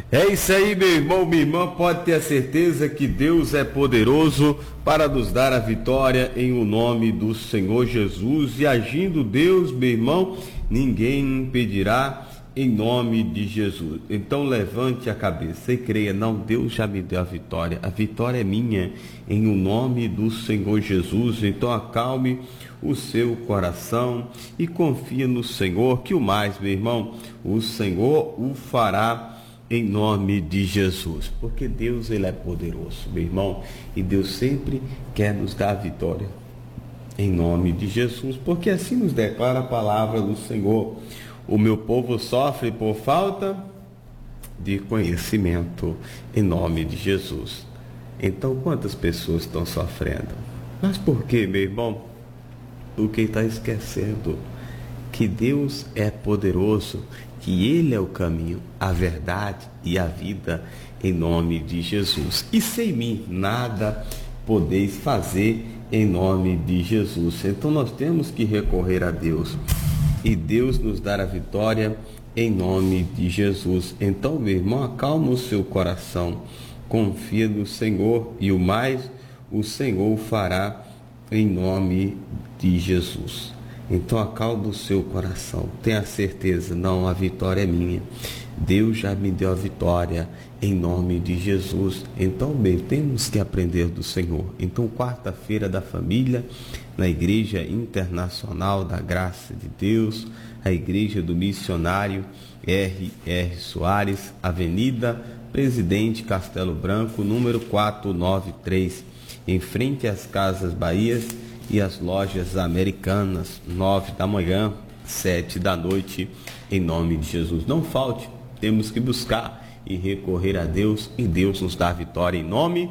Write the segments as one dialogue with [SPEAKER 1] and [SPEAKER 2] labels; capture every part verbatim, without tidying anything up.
[SPEAKER 1] É isso aí, meu irmão, minha irmã, pode ter a certeza que Deus é poderoso para nos dar a vitória em o nome do Senhor Jesus. E agindo Deus, meu irmão, ninguém impedirá em nome de Jesus. Então levante a cabeça e creia, não, Deus já me deu a vitória, a vitória é minha em o nome do Senhor Jesus. Então acalme o seu coração e confia no Senhor, que o mais, meu irmão, o Senhor o fará em nome de Jesus, porque Deus, ele é poderoso, meu irmão, e Deus sempre quer nos dar a vitória em nome de Jesus, porque assim nos declara a palavra do Senhor: o meu povo sofre por falta de conhecimento, em nome de Jesus. Então, quantas pessoas estão sofrendo? Mas por quê, meu irmão? Porque está esquecendo que Deus é poderoso, que Ele é o caminho, a verdade e a vida, em nome de Jesus. E sem mim nada podeis fazer, em nome de Jesus. Então nós temos que recorrer a Deus e Deus nos dar a vitória em nome de Jesus. Então, meu irmão, acalma o seu coração, confia no Senhor e o mais o Senhor fará em nome de Jesus. Então acalma o seu coração, tenha certeza, não, a vitória é minha, Deus já me deu a vitória em nome de Jesus. Então, bem, temos que aprender do Senhor. Então, quarta-feira da família, na Igreja Internacional da Graça de Deus, a Igreja do Missionário R R Soares, Avenida Presidente Castelo Branco, número quatrocentos e noventa e três, em frente às Casas Bahias e as lojas americanas, nove da manhã, sete da noite, em nome de Jesus. Não falte, temos que buscar e recorrer a Deus, e Deus nos dá a vitória em nome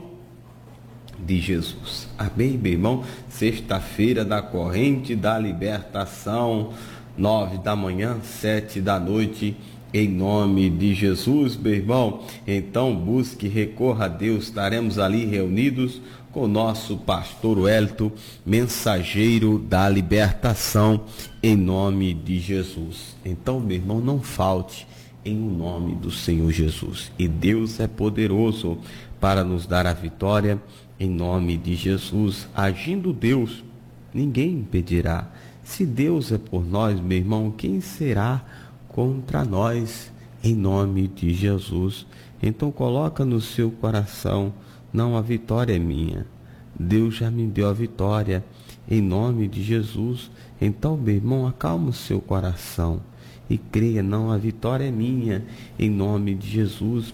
[SPEAKER 1] de Jesus. Amém, meu irmão? Sexta-feira da corrente da libertação, nove da manhã, sete da noite, em nome de Jesus, meu irmão. Então busque, recorra a Deus, estaremos ali reunidos com o nosso pastor Wellington, mensageiro da libertação, em nome de Jesus. Então, meu irmão, não falte, em nome do Senhor Jesus. E Deus é poderoso para nos dar a vitória em nome de Jesus. Agindo Deus, ninguém impedirá. Se Deus é por nós, meu irmão, quem será contra nós, em nome de Jesus? Então coloca no seu coração, não, a vitória é minha, Deus já me deu a vitória, em nome de Jesus. Então, meu irmão, acalma o seu coração e creia, não, a vitória é minha, em nome de Jesus.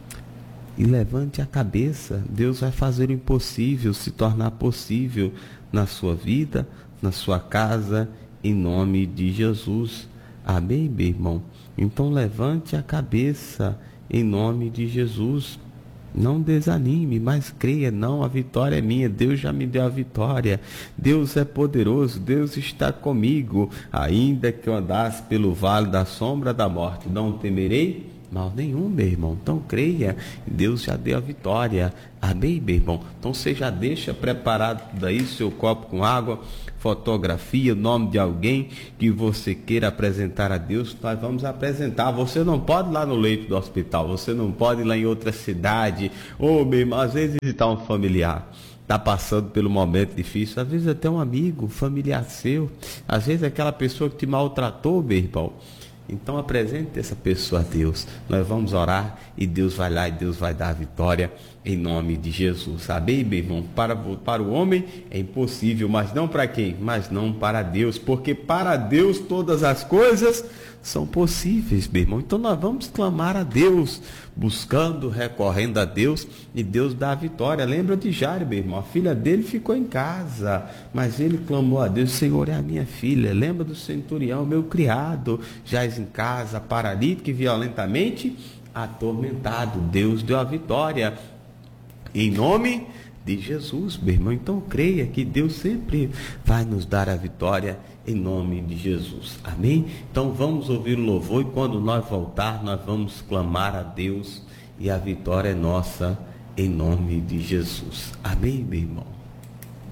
[SPEAKER 1] E levante a cabeça, Deus vai fazer o impossível se tornar possível na sua vida, na sua casa, em nome de Jesus. Amém, meu irmão? Então levante a cabeça, em nome de Jesus. Não desanime, mas creia, não, a vitória é minha, Deus já me deu a vitória, Deus é poderoso, Deus está comigo, ainda que eu andasse pelo vale da sombra da morte, não temerei mal nenhum, meu irmão. Então creia, Deus já deu a vitória. Amém, meu irmão? Então você já deixa preparado daí seu copo com água, fotografia, o nome de alguém que você queira apresentar a Deus. Nós vamos apresentar. Você não pode ir lá no leito do hospital, você não pode ir lá em outra cidade, ou meu irmão, às vezes visitar um familiar, está passando pelo momento difícil, às vezes até um amigo, familiar seu, às vezes aquela pessoa que te maltratou, meu irmão. Então apresente essa pessoa a Deus. Nós vamos orar e Deus vai lá e Deus vai dar a vitória em nome de Jesus. Amém, meu irmão? Para, para o homem é impossível, mas não para quem? Mas não para Deus, porque para Deus todas as coisas são possíveis, meu irmão. Então nós vamos clamar a Deus, buscando, recorrendo a Deus, e Deus dá a vitória. Lembra de Jairo, meu irmão? A filha dele ficou em casa, mas ele clamou a Deus: Senhor, é a minha filha. Lembra do centurião, meu criado, jaz em casa, paralítico e violentamente atormentado. Deus deu a vitória em nome de Jesus, meu irmão. Então creia que Deus sempre vai nos dar a vitória em nome de Jesus. Amém? Então vamos ouvir o louvor, e quando nós voltar, nós vamos clamar a Deus, e a vitória é nossa em nome de Jesus. Amém, meu irmão?